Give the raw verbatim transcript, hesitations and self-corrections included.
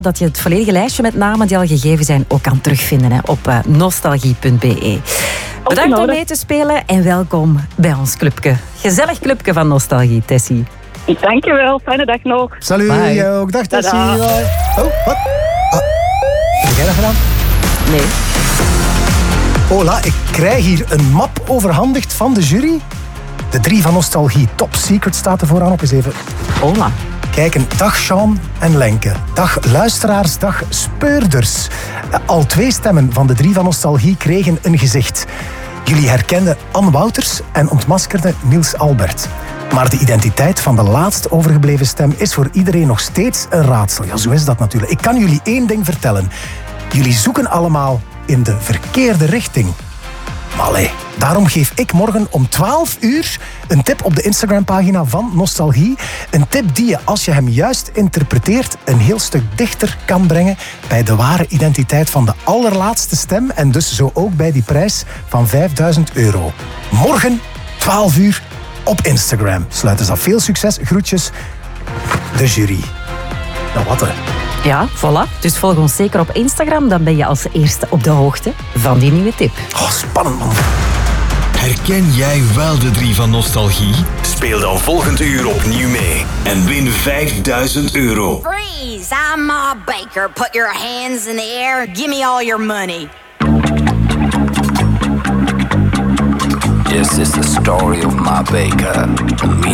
Dat je het volledige lijstje met namen die al gegeven zijn ook kan terugvinden hè, op uh, nostalgie punt b e. Bedankt om mee te spelen en welkom bij ons clubje. Gezellig clubje van Nostalgie, Tessie. Dankjewel, fijne dag nog. Salut, Bye. jij ook. Dag Tessie. Tada. Oh, wat? Ah, heb jij dat gedaan? Nee. Hola, ik krijg hier een map overhandigd van de jury. De drie van Nostalgie. Top Secret staat er vooraan op. Eens even Hola. kijken. Dag Sean en Lenke. Dag luisteraars, dag speurders. Al twee stemmen van de drie van Nostalgie kregen een gezicht. Jullie herkenden Anne Wouters en ontmaskerden Niels Albert. Maar de identiteit van de laatst overgebleven stem is voor iedereen nog steeds een raadsel. Ja, zo is dat natuurlijk. Ik kan jullie één ding vertellen. Jullie zoeken allemaal in de verkeerde richting. Maar allee, daarom geef ik morgen om twaalf uur een tip op de Instagram-pagina van Nostalgie. Een tip die je, als je hem juist interpreteert, een heel stuk dichter kan brengen bij de ware identiteit van de allerlaatste stem. En dus zo ook bij die prijs van vijfduizend euro. Morgen, twaalf uur, op Instagram. Sluit eens af. Veel succes. Groetjes. De jury. Nou, wat hè. Ja, voilà. Dus volg ons zeker op Instagram, dan ben je als eerste op de hoogte van die nieuwe tip. Oh, spannend, man. Herken jij wel de drie van Nostalgie? Speel dan volgend uur opnieuw mee en win vijfduizend euro. Freeze! I'm Ma Baker. Put your hands in the air. Give me all your money. This is the story of Ma Baker.